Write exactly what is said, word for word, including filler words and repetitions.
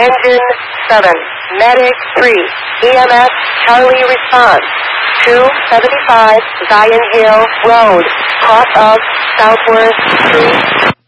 Engine seven, Medic three, E M S Charlie response. two seventy-five Zion Hill Road, cross of Southwest Street.